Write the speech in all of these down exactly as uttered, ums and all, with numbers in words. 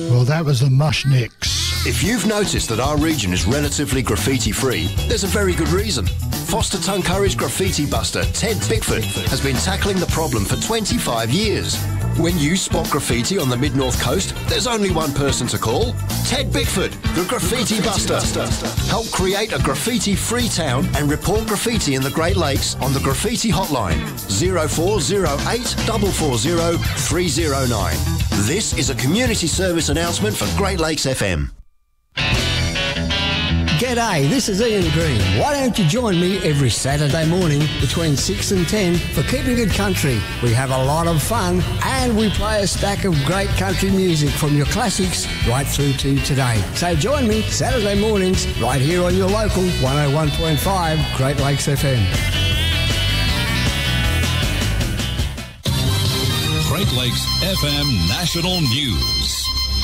Well, that was the Mushnicks. If you've noticed that our region is relatively graffiti-free, there's a very good reason. Foster Tuncurry's graffiti buster, Ted Bickford, has been tackling the problem for twenty-five years. When you spot graffiti on the Mid-North Coast, there's only one person to call. Ted Bickford, the Graffiti Buster. Help create a graffiti-free town and report graffiti in the Great Lakes on the Graffiti Hotline, zero four zero eight, four four zero, three zero nine. This is a community service announcement for Great Lakes F M. G'day, this is Ian Green. Why don't you join me every Saturday morning between six and ten for Keeping Good Country? We have a lot of fun and we play a stack of great country music from your classics right through to today. So join me Saturday mornings right here on your local one oh one point five Great Lakes F M. Great Lakes F M National News.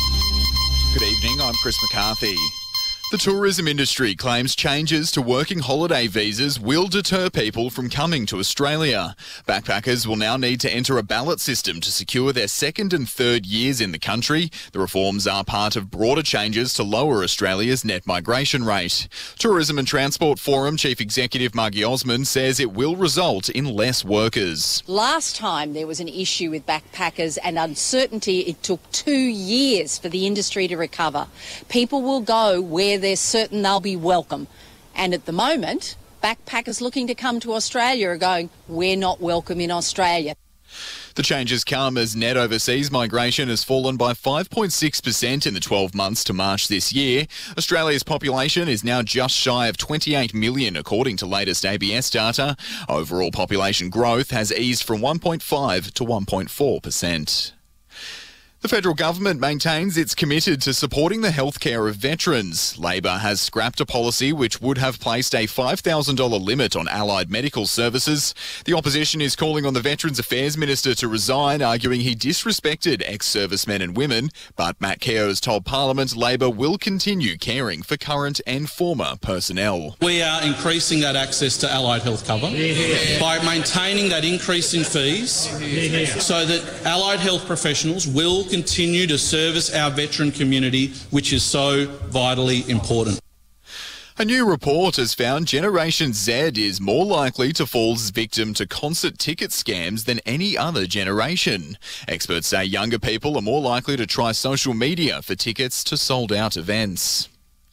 Good evening, I'm Chris McCarthy. The tourism industry claims changes to working holiday visas will deter people from coming to Australia. Backpackers will now need to enter a ballot system to secure their second and third years in the country. The reforms are part of broader changes to lower Australia's net migration rate. Tourism and Transport Forum Chief Executive Margie Osmond says it will result in less workers. Last time there was an issue with backpackers and uncertainty, it took two years for the industry to recover. People will go where they're certain they'll be welcome. And at the moment, backpackers looking to come to Australia are going, we're not welcome in Australia. The changes come as net overseas migration has fallen by five point six percent in the twelve months to March this year. Australia's population is now just shy of twenty-eight million, according to latest A B S data. Overall population growth has eased from one point five to one point four percent. The federal government maintains it's committed to supporting the healthcare of veterans. Labor has scrapped a policy which would have placed a five thousand dollars limit on allied medical services. The opposition is calling on the Veterans Affairs Minister to resign, arguing he disrespected ex-servicemen and women. But Matt Keogh told Parliament Labor will continue caring for current and former personnel. We are increasing that access to allied health cover yeah. by maintaining that increase in fees yeah. so that allied health professionals will continue to service our veteran community, which is so vitally important. A new report has found Generation Z is more likely to fall victim to concert ticket scams than any other generation. Experts say younger people are more likely to try social media for tickets to sold-out events.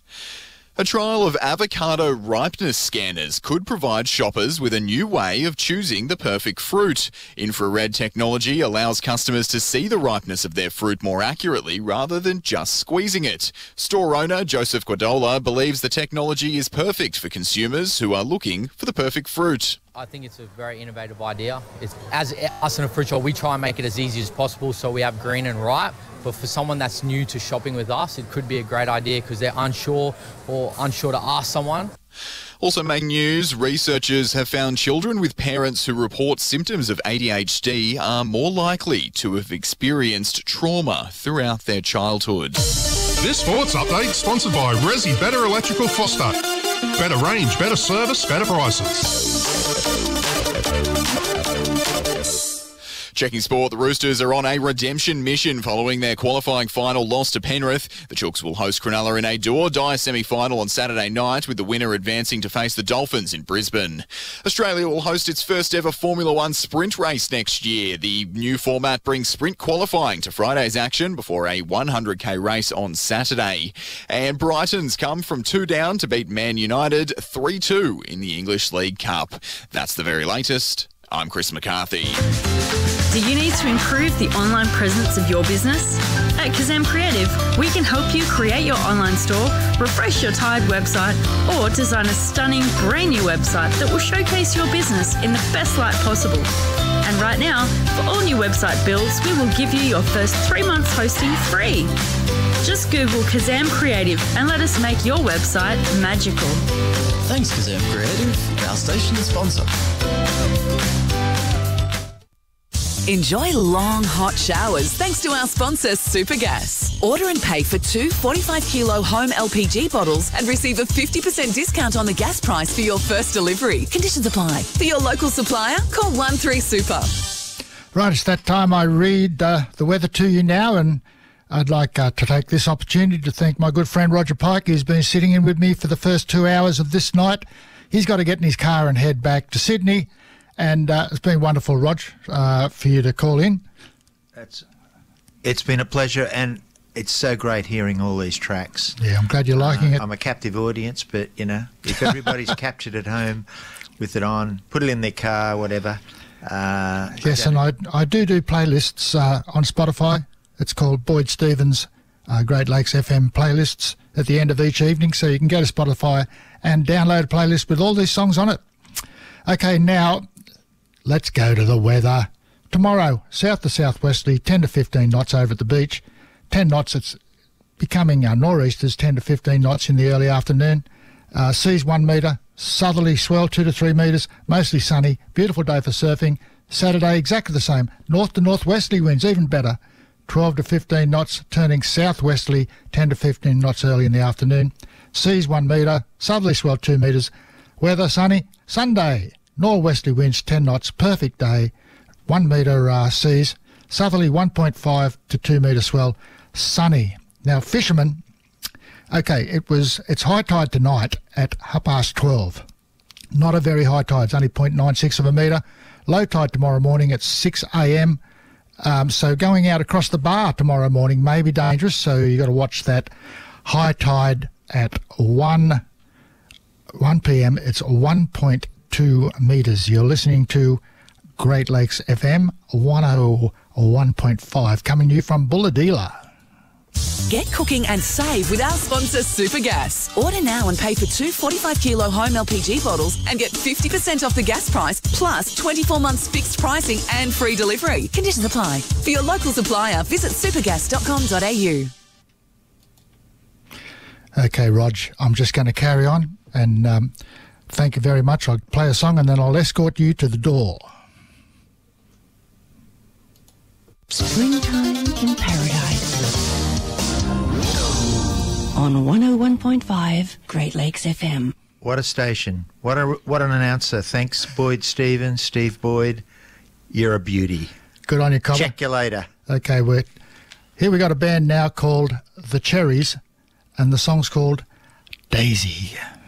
A trial of avocado ripeness scanners could provide shoppers with a new way of choosing the perfect fruit. Infrared technology allows customers to see the ripeness of their fruit more accurately rather than just squeezing it. Store owner Joseph Guadola believes the technology is perfect for consumers who are looking for the perfect fruit. I think it's a very innovative idea. It's, as us in a fruit shop, we try and make it as easy as possible so we have green and ripe. But for someone that's new to shopping with us, it could be a great idea because they're unsure or unsure to ask someone. Also making news, researchers have found children with parents who report symptoms of A D H D are more likely to have experienced trauma throughout their childhood. This sports update sponsored by Resi Better Electrical Foster. Better range, better service, better prices. Checking sport, the Roosters are on a redemption mission following their qualifying final loss to Penrith. The Chooks will host Cronulla in a do-or-die semi-final on Saturday night, with the winner advancing to face the Dolphins in Brisbane. Australia will host its first ever Formula One sprint race next year. The new format brings sprint qualifying to Friday's action before a one hundred k race on Saturday. And Brighton's come from two down to beat Man United three two in the English League Cup. That's the very latest. I'm Chris McCarthy. Do you need to improve the online presence of your business? At Kazam Creative, we can help you create your online store, refresh your tired website, or design a stunning brand new website that will showcase your business in the best light possible. And right now, for all new website builds, we will give you your first three months hosting free. Just Google Kazam Creative and let us make your website magical. Thanks, Kazam Creative, our station sponsor. Enjoy long, hot showers thanks to our sponsor, Supergas. Order and pay for two forty-five kilo home L P G bottles and receive a fifty percent discount on the gas price for your first delivery. Conditions apply. For your local supplier, call one three super. Right, it's that time I read uh, the weather to you now, and I'd like uh, to take this opportunity to thank my good friend Roger Pike, who's been sitting in with me for the first two hours of this night. He's got to get in his car and head back to Sydney, and uh, it's been wonderful, Rog, uh, for you to call in. That's, it's been a pleasure, and it's so great hearing all these tracks. Yeah, I'm glad you're liking uh, it. I'm a captive audience, but, you know, if everybody's captured at home with it on, put it in their car, whatever. Uh, yes, I and I, I do do playlists uh, on Spotify. It's called Boyd Stevens uh, Great Lakes F M playlists at the end of each evening, so you can go to Spotify and download a playlist with all these songs on it. Okay, now let's go to the weather. Tomorrow, south to southwesterly, ten to fifteen knots over at the beach. ten knots, it's becoming uh, nor'easters, ten to fifteen knots in the early afternoon. Uh, seas one metre, southerly swell two to three metres, mostly sunny, beautiful day for surfing. Saturday, exactly the same, north to northwesterly winds, even better, twelve to fifteen knots, turning southwesterly, ten to fifteen knots early in the afternoon. Seas one metre, southerly swell two metres. Weather sunny. Sunday, northwesterly winds ten knots, perfect day, one metre uh, seas, southerly one point five to two metre swell, sunny. Now, fishermen, okay, it was it's high tide tonight at half past twelve. Not a very high tide, it's only zero point nine six of a metre. Low tide tomorrow morning at six a m. Um, so going out across the bar tomorrow morning may be dangerous, so you've got to watch that. High tide at one p m, it's one point two metres. You're listening to Great Lakes F M one oh one point five, coming to you from Bulahdelah. Get cooking and save with our sponsor Supergas. Order now and pay for two forty-five kilo home L P G bottles and get fifty percent off the gas price, plus twenty-four months fixed pricing and free delivery. Conditions apply. For your local supplier, visit supergas dot com dot a u. Okay, Rog, I'm just going to carry on and um, thank you very much. I'll play a song and then I'll escort you to the door. Springtime in Paradise on one oh one point five Great Lakes F M. What a station. What a what an announcer. Thanks, Boyd Stevens, Steve Boyd. You're a beauty. Good on you, Colin. Check you later. Okay, we're, here we got a band now called The Cherries, and the song's called Daisy.